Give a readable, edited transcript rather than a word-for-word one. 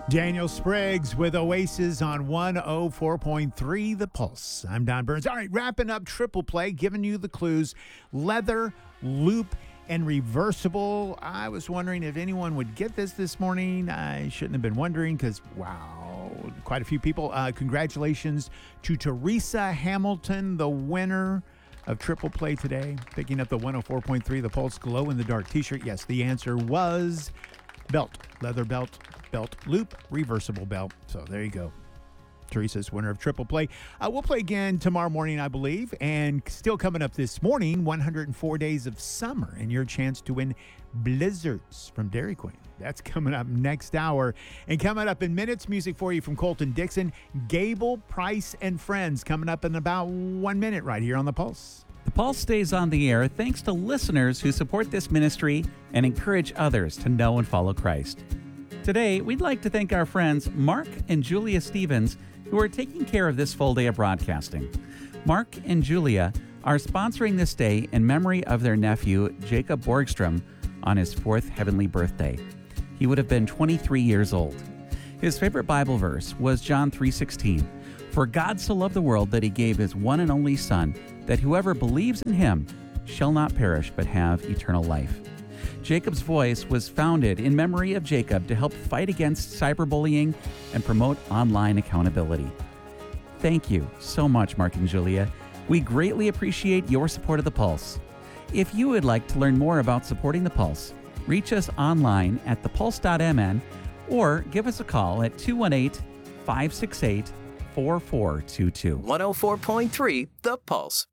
Daniel Spriggs with Oasis on 104.3 The Pulse. I'm Don Burns. All right, wrapping up Triple Play, giving you the clues. Leather, loop, and reversible. I was wondering if anyone would get this morning. I shouldn't have been wondering because, wow, quite a few people. Congratulations to Teresa Hamilton, the winner of Triple Play today, picking up the 104.3 The Pulse glow-in-the-dark t-shirt. Yes, the answer was belt, leather belt, loop, reversible belt. So there you go. Teresa's winner of Triple Play. We'll play again tomorrow morning, I believe. And still coming up this morning, 104 Days of Summer and your chance to win Blizzards from Dairy Queen. That's coming up next hour. And coming up in minutes, music for you from Colton Dixon. Gable, Price, and Friends coming up in about 1 minute right here on The Pulse. The Pulse stays on the air thanks to listeners who support this ministry and encourage others to know and follow Christ. Today, we'd like to thank our friends Mark and Julia Stevens, who are taking care of this full day of broadcasting. Mark and Julia are sponsoring this day in memory of their nephew, Jacob Borgstrom, on his 4th heavenly birthday. He would have been 23 years old. His favorite Bible verse was John 3:16. For God so loved the world that he gave his one and only Son, that whoever believes in him shall not perish but have eternal life. Jacob's Voice was founded in memory of Jacob to help fight against cyberbullying and promote online accountability. Thank you so much, Mark and Julia. We greatly appreciate your support of The Pulse. If you would like to learn more about supporting The Pulse, reach us online at thepulse.mn or give us a call at 218-568-4422. 104.3 The Pulse.